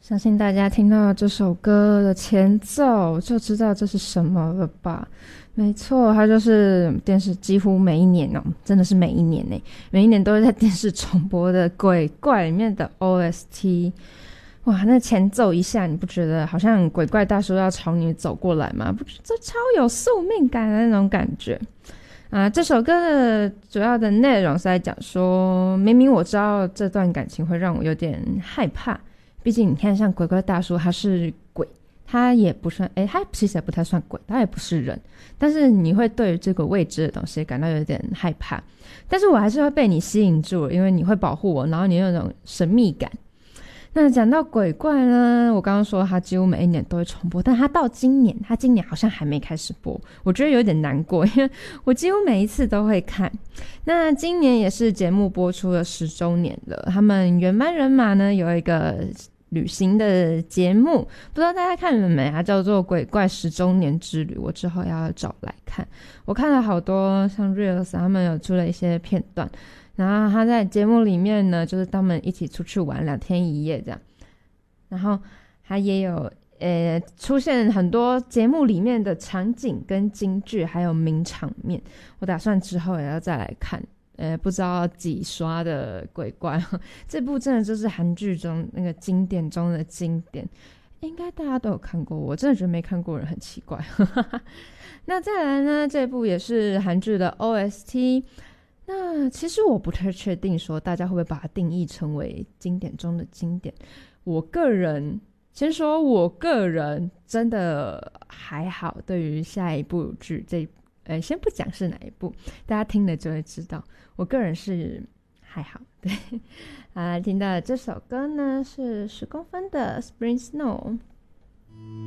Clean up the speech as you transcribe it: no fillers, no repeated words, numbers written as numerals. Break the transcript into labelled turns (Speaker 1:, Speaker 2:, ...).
Speaker 1: 相信大家听到这首歌的前奏就知道这是什么了吧？没错，它就是电视几乎每一年真的是每一年每一年都会在电视重播的鬼怪里面的 OST。哇，那前奏一下，你不觉得好像鬼怪大叔要朝你走过来吗？不，这超有宿命感的那种感觉啊！这首歌的主要的内容是在讲说，明明我知道这段感情会让我有点害怕，毕竟你看，像鬼怪大叔他是鬼，他也不算，他其实也不太算鬼，他也不是人，但是你会对于这个未知的东西感到有点害怕，但是我还是会被你吸引住，因为你会保护我，然后你有那种神秘感。那讲到鬼怪呢，我刚刚说他几乎每一年都会重播，但他今年好像还没开始播，我觉得有点难过，因为我几乎每一次都会看。那今年也是节目播出了10周年了，他们原班人马呢有一个旅行的节目，不知道大家看了没？它叫做《鬼怪10周年之旅》，我之后要找来看。我看了好多像 Reels 他们有出了一些片段，然后他在节目里面呢，就是他们一起出去玩2天1夜这样，然后他也有出现很多节目里面的场景跟金句，还有名场面。我打算之后也要再来看。不知道几刷的鬼怪，这部真的就是韩剧中那个经典中的经典，应该大家都有看过，我真的觉得没看过人很奇怪。那再来呢，这部也是韩剧的 OST， 那其实我不太确定说大家会不会把它定义成为经典中的经典，我个人真的还好，对于下一部剧先不讲是哪一部，大家听了就会知道。我个人是还好，对。听到的这首歌呢是10公分的 Spring Snow。